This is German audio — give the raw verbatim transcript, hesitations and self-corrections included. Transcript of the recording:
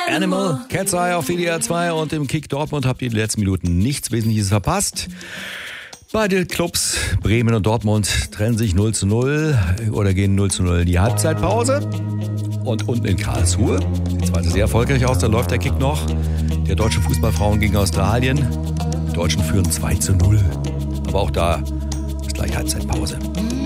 Animal, Cat's Eye auf W D R zwei und im Kick Dortmund habt ihr die letzten Minuten nichts Wesentliches verpasst. Beide Clubs, Bremen und Dortmund, trennen sich null zu null oder gehen null zu null in die Halbzeitpause. Und unten in Karlsruhe, die zweite sehr erfolgreich aus, da läuft der Kick noch. Der deutschen Fußballfrauen gegen Australien. Die Deutschen führen zwei zu null. Aber auch da ist gleich Halbzeitpause.